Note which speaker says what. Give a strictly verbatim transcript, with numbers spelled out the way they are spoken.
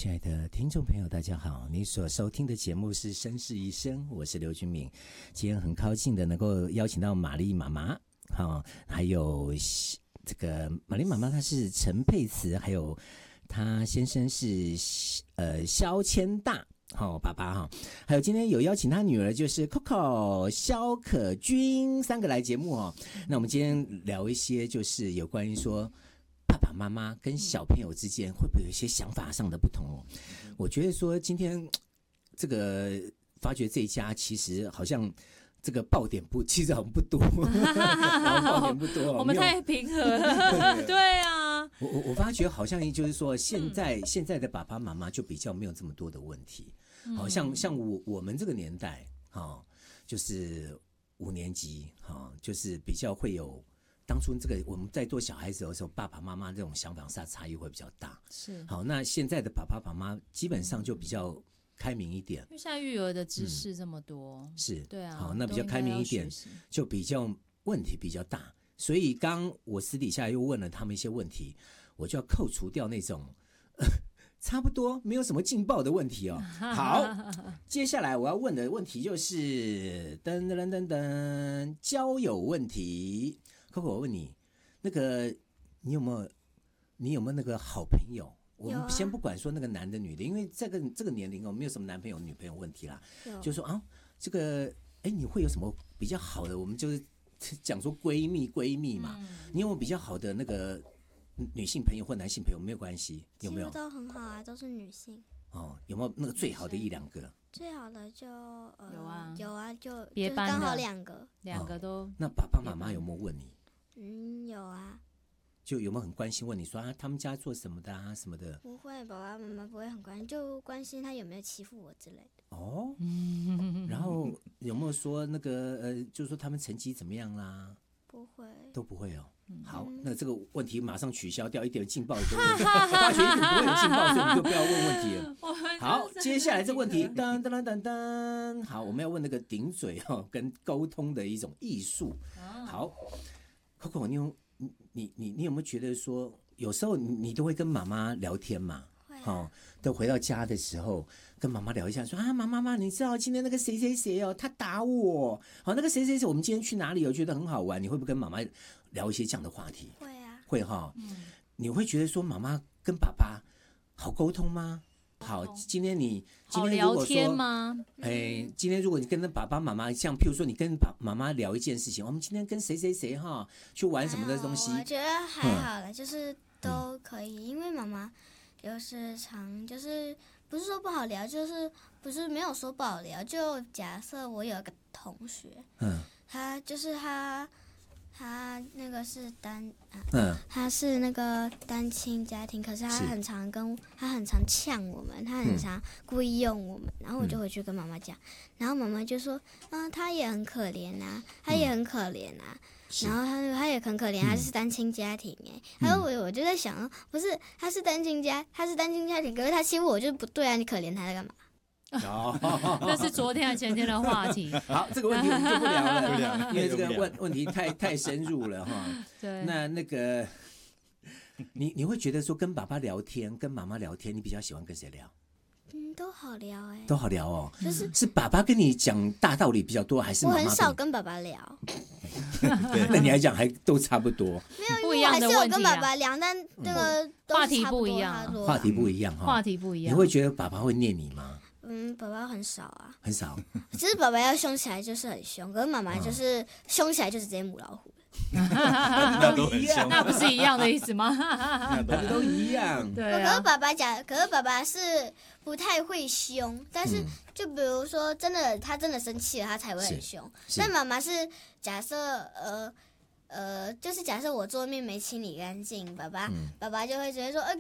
Speaker 1: 亲爱的听众朋友大家好，你所收听的节目是绅士一生，我是刘君敏。今天很高兴的能够邀请到玛丽妈妈、哦、还有这个玛丽妈妈她是陈佩慈，还有她先生是呃萧千大好、哦，爸爸哈、哦，还有今天有邀请他女儿，就是 Coco 萧可君三个来节目哦。那我们今天聊一些就是有关于说爸爸妈妈跟小朋友之间会不会有一些想法上的不同哦？我觉得说今天这个发觉这一家其实好像这个爆点不，其实好像不多，然后爆点不多，
Speaker 2: 我们太平和了，对啊。
Speaker 1: 我我我发觉好像就是说现在、嗯、现在的爸爸妈妈就比较没有这么多的问题，好、嗯、像像我我们这个年代，哦、就是五年级，哦、就是比较会有。当初这个我们在做小孩子的时候，爸爸妈妈这种想法上差异会比较大。
Speaker 2: 是，
Speaker 1: 好，那现在的爸爸妈妈基本上就比较开明一点，
Speaker 2: 因为现在育儿的知识这么多，
Speaker 1: 嗯、是，
Speaker 2: 对啊，
Speaker 1: 好，那比较开明一点，就比较问题比较大。所以刚我私底下又问了他们一些问题，我就要扣除掉那种、呃、差不多没有什么劲爆的问题哦。好，接下来我要问的问题就是噔噔噔噔噔交友问题。Coco， 我问你，那个你有没有你有没有那个好朋友？我们先不管说那个男的女的，因为这个这个年龄哦，没有什么男朋友女朋友问题啦。就说啊，这个哎，你会有什么比较好的？我们就是讲说闺蜜闺蜜嘛，嗯、你有没有比较好的那个女性朋友或男性朋友？没有关系，有没有？
Speaker 3: 都很好啊，都是女性。
Speaker 1: 哦，有没有那个最好的一两个？
Speaker 3: 最好的就、呃、
Speaker 2: 有啊，
Speaker 3: 有啊，就
Speaker 2: 别班的
Speaker 3: 刚好两个，
Speaker 2: 两个都、
Speaker 1: 哦。那爸爸妈妈有没有问你？
Speaker 3: 嗯，有啊。
Speaker 1: 就有没有很关心问你说啊，他们家做什么的啊什么的？
Speaker 3: 不会，爸爸妈妈不会很关心，就关心他有没有欺负我之类的。
Speaker 1: 哦，然后有没有说那个呃，就是说他们成绩怎么样啦？
Speaker 3: 不会，
Speaker 1: 都不会哦。好，那这个问题马上取消掉，一点劲爆都没有，发觉一点不会有劲爆，所以我们就不要问问题了。好，接下来这个问题，噔噔噔噔噔，好，我们要问那个顶嘴哦，跟沟通的一种艺术。好 ，Coco， 你有你你你有没有觉得说，有时候你都会跟妈妈聊天嘛？
Speaker 3: 会、啊。
Speaker 1: 哦，都回到家的时候，跟妈妈聊一下，说啊，妈妈妈，你知道今天那个谁谁谁哦，他打我，好，那个谁谁谁，我们今天去哪里？我觉得很好玩，你会不会跟妈妈聊一些这样的话题？
Speaker 3: 会啊，
Speaker 1: 会哈、哦嗯。你会觉得说妈妈跟爸爸好沟通吗？好，今天你今天如果说
Speaker 2: 好聊天吗？
Speaker 1: 哎，今天如果你跟爸爸妈妈，像譬如说你跟爸妈妈聊一件事情，我们今天跟谁谁谁哈去玩什么的东西，
Speaker 3: 我觉得还好了、嗯，就是都可以，嗯、因为妈妈就是常就是不是说不好聊，就是不是没有说不好聊，就假设我有一个同学，嗯，他就是他。他那个是单、啊，嗯，他是那个单亲家庭，可是他很常跟他很常呛我们，他很常故意用我们，嗯、然后我就回去跟妈妈讲，然后妈妈就说，啊，他也很可怜啊，他也很可怜啊，嗯、然后他他也很可怜，他是单亲家庭哎、欸，然后我我就在想，不是他是单亲家，他是单亲家庭，可是他欺负我就是不对啊，你可怜他在干嘛？
Speaker 2: 那是昨天还前天的话题。
Speaker 1: 好，这个问题我们就不聊了，因为这个问问题太太深入了哈。对。那那个，你你会觉得说跟爸爸聊天，跟妈妈聊天，你比较喜欢跟谁聊？
Speaker 3: 嗯，都好聊哎、欸。
Speaker 1: 都好聊哦。
Speaker 3: 就是
Speaker 1: 是爸爸跟你讲大道理比较多，还是妈妈？
Speaker 3: 我很少跟爸爸聊。
Speaker 1: 那你来讲还都差不多。
Speaker 3: 没有，不一样的问题、啊。还是有跟爸爸聊，但那个都
Speaker 2: 话题不一样，
Speaker 1: 话题不一样哈。
Speaker 2: 话题不一样。
Speaker 1: 你会觉得爸爸会念你吗？
Speaker 3: 嗯，爸爸很少啊，
Speaker 1: 很少。
Speaker 3: 其实爸爸要凶起来就是很凶，可是妈妈就是凶起来就是直接母老虎。
Speaker 1: 那都一样，
Speaker 2: 那不是一样的意思吗？
Speaker 1: 那都一样。
Speaker 2: 对、啊。
Speaker 3: 可是爸爸讲，可是爸爸是不太会凶，但是就比如说真的他真的生气了，他才会很凶。但妈妈是假设呃呃，就是假设我桌面没清理干净，爸爸、嗯、爸爸就会直接说，呃